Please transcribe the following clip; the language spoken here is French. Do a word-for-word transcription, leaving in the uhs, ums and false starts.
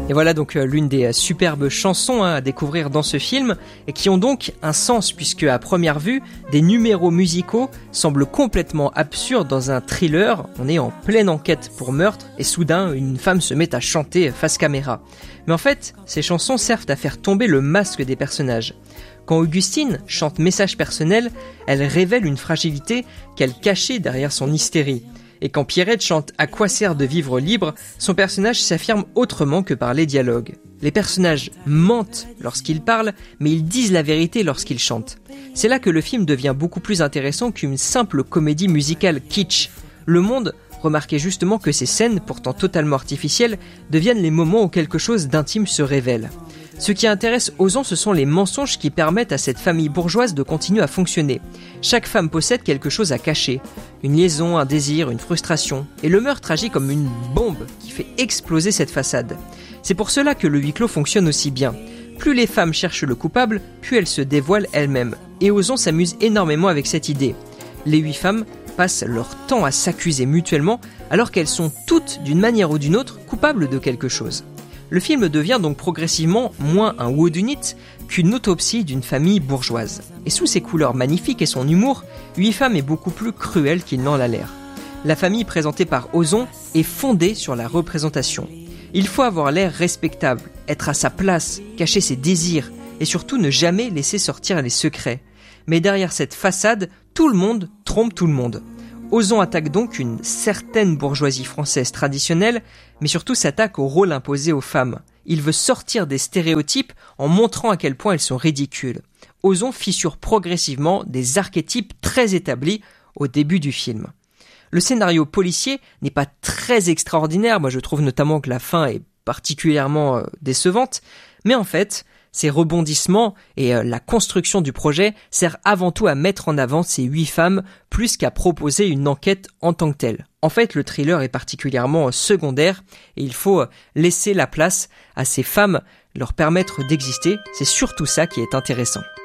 Et voilà donc euh, l'une des euh, superbes chansons hein, à découvrir dans ce film et qui ont donc un sens puisque à première vue, des numéros musicaux semblent complètement absurdes dans un thriller. On est en pleine enquête pour meurtre et soudain une femme se met à chanter face caméra. Mais en fait, ces chansons servent à faire tomber le masque des personnages. Quand Augustine chante Message personnel, elle révèle une fragilité qu'elle cachait derrière son hystérie. Et quand Pierrette chante « À quoi sert de vivre libre ?», son personnage s'affirme autrement que par les dialogues. Les personnages mentent lorsqu'ils parlent, mais ils disent la vérité lorsqu'ils chantent. C'est là que le film devient beaucoup plus intéressant qu'une simple comédie musicale kitsch. Le Monde remarquait justement que ces scènes, pourtant totalement artificielles, deviennent les moments où quelque chose d'intime se révèle. Ce qui intéresse Ozon, ce sont les mensonges qui permettent à cette famille bourgeoise de continuer à fonctionner. Chaque femme possède quelque chose à cacher. Une liaison, un désir, une frustration. Et le meurtre agit comme une bombe qui fait exploser cette façade. C'est pour cela que le huis clos fonctionne aussi bien. Plus les femmes cherchent le coupable, plus elles se dévoilent elles-mêmes. Et Ozon s'amuse énormément avec cette idée. Les huit femmes passent leur temps à s'accuser mutuellement alors qu'elles sont toutes, d'une manière ou d'une autre, coupables de quelque chose. Le film devient donc progressivement moins un whodunit qu'une autopsie d'une famille bourgeoise. Et sous ses couleurs magnifiques et son humour, Huit femmes est beaucoup plus cruel qu'il n'en a l'air. La famille présentée par Ozon est fondée sur la représentation. Il faut avoir l'air respectable, être à sa place, cacher ses désirs et surtout ne jamais laisser sortir les secrets. Mais derrière cette façade, tout le monde trompe tout le monde. Ozon attaque donc une certaine bourgeoisie française traditionnelle, mais surtout s'attaque au rôle imposé aux femmes. Il veut sortir des stéréotypes en montrant à quel point elles sont ridicules. Ozon fissure progressivement des archétypes très établis au début du film. Le scénario policier n'est pas très extraordinaire, moi je trouve notamment que la fin est particulièrement euh, décevante, mais en fait, ces rebondissements et euh, la construction du projet sert avant tout à mettre en avant ces huit femmes plus qu'à proposer une enquête en tant que telle. En fait, le thriller est particulièrement euh, secondaire et il faut euh, laisser la place à ces femmes, leur permettre d'exister. C'est surtout ça qui est intéressant.